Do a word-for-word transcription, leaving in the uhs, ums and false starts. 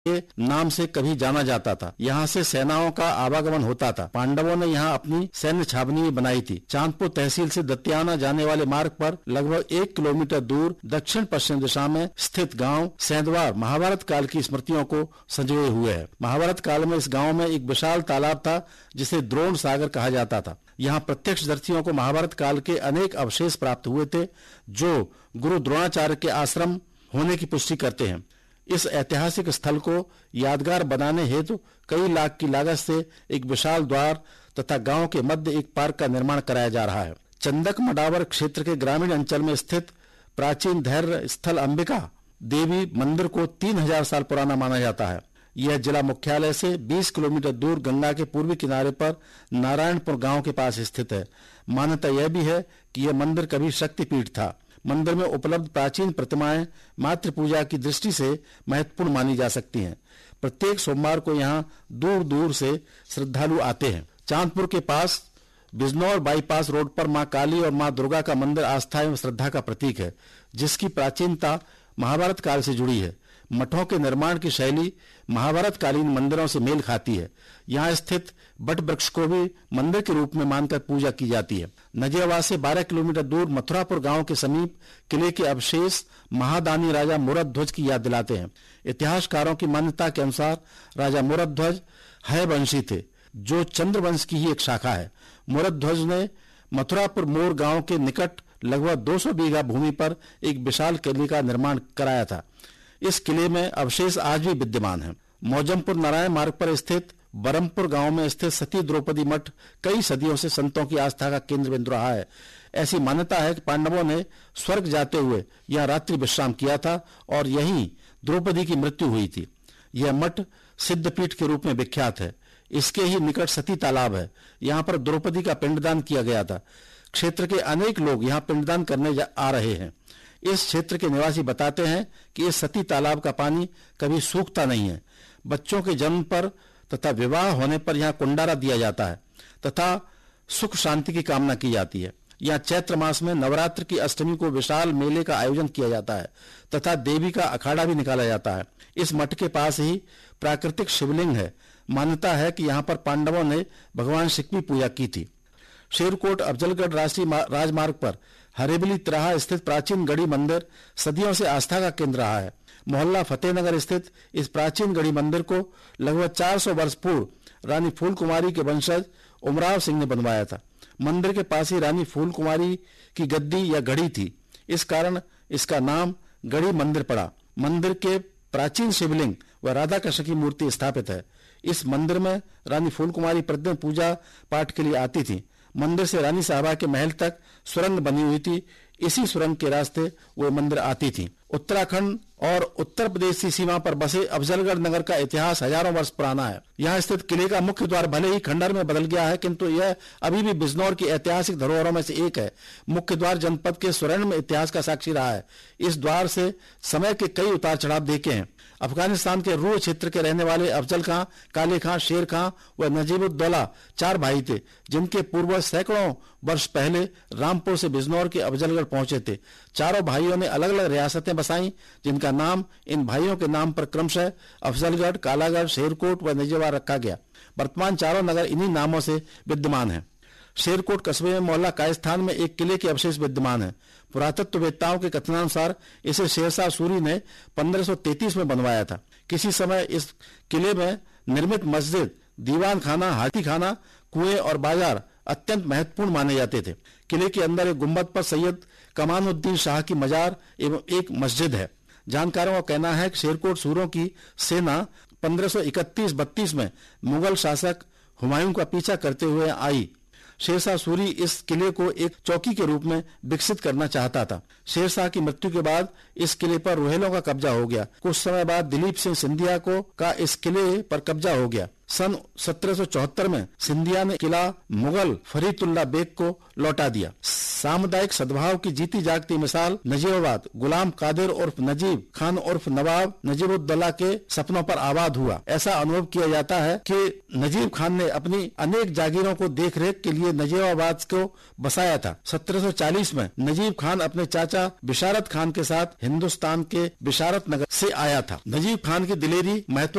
के नाम से कभी जाना जाता था। यहाँ से सेनाओं का आवागमन होता था। पांडवों ने यहाँ अपनी सैन्य छावनी बनाई थी। चांदपुर तहसील से दत्तियाना जाने वाले मार्ग पर लगभग एक किलोमीटर दूर दक्षिण पश्चिम दिशा में स्थित गांव सेंधवार महाभारत काल की स्मृतियों को संजोए हुए है। महाभारत काल में इस गांव में एक विशाल तालाब था जिसे द्रोण सागर कहा जाता था। यहाँ प्रत्यक्षदर्शियों को महाभारत काल के अनेक अवशेष प्राप्त हुए थे जो गुरु द्रोणाचार्य के आश्रम होने की पुष्टि करते हैं। इस ऐतिहासिक स्थल को यादगार बनाने हेतु कई लाख की लागत से एक विशाल द्वार तथा गांव के मध्य एक पार्क का निर्माण कराया जा रहा है। चंदक मडावर क्षेत्र के ग्रामीण अंचल में स्थित प्राचीन धैर्य स्थल अंबिका देवी मंदिर को तीन हजार साल पुराना माना जाता है। यह जिला मुख्यालय से बीस किलोमीटर दूर गंगा के पूर्वी किनारे पर नारायणपुर गांव के पास स्थित है। मान्यता यह भी है कि यह मंदिर कभी शक्तिपीठ था। मंदिर में उपलब्ध प्राचीन प्रतिमाएं मातृ पूजा की दृष्टि से महत्वपूर्ण मानी जा सकती हैं। प्रत्येक सोमवार को यहाँ दूर दूर से श्रद्धालु आते हैं। चांदपुर के पास बिजनौर बाईपास रोड पर मां काली और मां दुर्गा का मंदिर आस्था एवं श्रद्धा का प्रतीक है, जिसकी प्राचीनता महाभारत काल से जुड़ी है। मठों के निर्माण की शैली महाभारत कालीन मंदिरों से मेल खाती है। यहाँ स्थित बट वृक्ष को भी मंदिर के रूप में मानकर पूजा की जाती है। नजियाबाद से बारह किलोमीटर दूर मथुरापुर गांव के समीप किले के अवशेष महादानी राजा मूरतध्वज की याद दिलाते हैं। इतिहासकारों की मान्यता के अनुसार राजा मूरतध्वज हयवंशी थे, जो चंद्रवंश की ही एक शाखा है। मूरतध्वज ने मथुरापुर मोर गांव के निकट लगभग दो सौ बीघा भूमि पर एक विशाल किले का निर्माण कराया था। इस किले में अवशेष आज भी विद्यमान है। मौजमपुर नारायण मार्ग पर स्थित बरमपुर गांव में स्थित सती द्रौपदी मठ कई सदियों से संतों की आस्था का केंद्र बिंदु रहा है। ऐसी मान्यता है कि पांडवों ने स्वर्ग जाते हुए यह रात्रि विश्राम किया था और यहीं द्रौपदी की मृत्यु हुई थी। यह मठ सिद्धपीठ के रूप में विख्यात है। इसके ही निकट सती तालाब है। यहाँ पर द्रौपदी का पिंडदान किया गया था। क्षेत्र के अनेक लोग यहाँ पिंडदान करने आ रहे हैं। इस क्षेत्र के निवासी बताते हैं कि इस सती तालाब का पानी कभी सूखता नहीं है। बच्चों के जन्म पर तथा विवाह होने पर यहाँ कुंडारा दिया जाता है तथा सुख शांति की कामना की जाती है। यहाँ चैत्र मास में नवरात्र की अष्टमी को विशाल मेले का आयोजन किया जाता है तथा देवी का अखाड़ा भी निकाला जाता है। इस मठ के पास ही प्राकृतिक शिवलिंग है। मान्यता है कि यहाँ पर पांडवों ने भगवान शिव की पूजा की थी। शेरकोट अफजलगढ़ राष्ट्रीय राजमार्ग पर हरेबली तिराहा स्थित प्राचीन गढ़ी मंदिर सदियों से आस्था का केंद्र रहा है। मोहल्ला फतेहनगर स्थित इस प्राचीन गढ़ी मंदिर को लगभग चार सौ वर्ष पूर्व रानी फूल कुमारी के वंशज उमराव सिंह ने बनवाया था। मंदिर के पास ही रानी फूल कुमारी की गद्दी या गढ़ी थी, इस कारण इसका नाम गढ़ी मंदिर पड़ा। मंदिर के प्राचीन शिवलिंग व राधा कृष्ण की मूर्ति स्थापित है। इस मंदिर में रानी फूल कुमारी प्रतिदिन पूजा पाठ के लिए आती थी। मंदिर से रानी साहबा के महल तक सुरंग बनी हुई थी। इसी सुरंग के रास्ते वो मंदिर आती थी। उत्तराखंड और उत्तर प्रदेश की सीमा पर बसे अफजलगढ़ नगर का इतिहास हजारों वर्ष पुराना है। यहाँ स्थित किले का मुख्य द्वार भले ही खंडहर में बदल गया है, किंतु यह अभी भी बिजनौर की ऐतिहासिक धरोहरों में से एक है। मुख्य द्वार जनपद के स्वर्णिम इतिहास का साक्षी रहा है। इस द्वार से समय के कई उतार चढ़ाव देखे हैं। अफगानिस्तान के रूह क्षेत्र के रहने वाले अफजल खां, काले खां, शेर खां व नजीबुद्दौला चार भाई थे, जिनके पूर्वज सैकड़ों वर्ष पहले रामपुर से बिजनौर के अफजलगढ़ पहुंचे थे। चारों भाइयों ने अलग अलग रियासतें बसाई, जिनका नाम इन भाइयों के नाम पर क्रमशः अफजलगढ़, कालागढ़, शेरकोट व नजीबार रखा गया। वर्तमान चारों नगर इन्हीं नामों से विद्यमान हैं। शेरकोट कस्बे में मोहल्ला कायस्थान में एक किले के अवशेष विद्यमान है। पुरातत्ववेत्ताओं के कथनानुसार इसे शेरशाह सूरी ने पंद्रह सौ तैंतीस में बनवाया था। किसी समय इस किले में निर्मित मस्जिद, दीवान खाना, हाथी खाना, कुएं और बाजार अत्यंत महत्वपूर्ण माने जाते थे। किले के अंदर एक गुंबद पर सैयद कमानुद्दीन शाह की मजार एवं एक मस्जिद है। जानकारों का कहना है कि शेरकोट सूरों की सेना पंद्रह सौ इकतीस बत्तीस में मुगल शासक हुमायूं का पीछा करते हुए आई। शेरशाह सूरी इस किले को एक चौकी के रूप में विकसित करना चाहता था। शेरशाह की मृत्यु के बाद इस किले पर रोहेलों का कब्जा हो गया। कुछ समय बाद दिलीप सिंह सिंधिया को का इस किले पर कब्जा हो गया। सन सत्रह सौ चौहत्तर में सिंधिया ने किला मुगल फरीदुल्लाह बेग को लौटा दिया। सामुदायिक सद्भाव की जीती जागती मिसाल नजीबाबाद गुलाम कादिर उर्फ नजीब खान उर्फ नवाब नजीबुद्दौला के सपनों पर आबाद हुआ। ऐसा अनुभव किया जाता है कि नजीब खान ने अपनी अनेक जागीरों को देखरेख के लिए नजीबाबाद को बसाया था। सत्रह सौ चालीस में नजीब खान अपने चाचा बिशारत खान के साथ हिंदुस्तान के बिशारत नगर से आया था। नजीब खान की दिलेरी महत्व